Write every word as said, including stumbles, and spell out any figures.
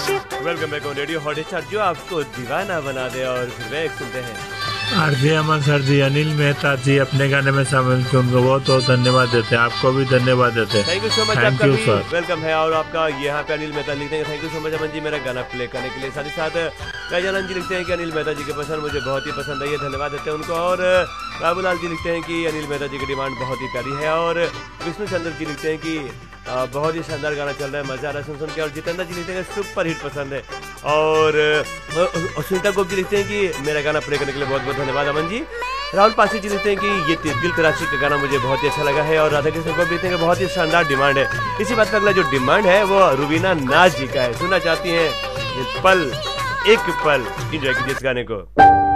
Welcome back on radio hot star, जो आपको दीवाना बना दे। और फिर बैक सुनते हैं आरजे अमन सर जी, अनिल मेहता जी अपने गाने में शामिल थे, उनको बहुत बहुत धन्यवाद देते हैं। आपको भी धन्यवाद देते हैं। Thank you so much, thank आपका यू भी सर। वेलकम है। और आपका यहाँ पे अनिल मेहता लिखते हैं thank you so much Aman ji मेरा गाना प्ले करने के लिए। साथ ही साथ गजानंद जी लिखते हैं कि अनिल मेहता जी की पसंद मुझे बहुत ही पसंद आई है, धन्यवाद देते हैं उनको। और बाबूलाल जी लिखते हैं कि अनिल मेहता जी की डिमांड बहुत ही प्यारी है। और विष्णु चंद्र जी लिखते हैं कि आ, बहुत ही शानदार गाना चल रहा है, मजा आ रहा है सुन सुन के। और जितेंद्र जी लिखते हैं सुपर हिट पसंद है। और सुनीता गोप जी लिखते हैं कि मेरा गाना प्ले करने के लिए बहुत बहुत धन्यवाद अमन जी। राहुल पासी जी लिखते हैं कि ये दिल तराशी का गाना मुझे बहुत ही अच्छा लगा है। और राधा कृष्ण गोप लिखते हैं कि बहुत ही शानदार डिमांड है। इसी बात पर अगला जो डिमांड है वो रुबीना नाज जी का है, सुनना चाहती हैं ये पल एक पल। एंजॉय कीजिए इस गाने को।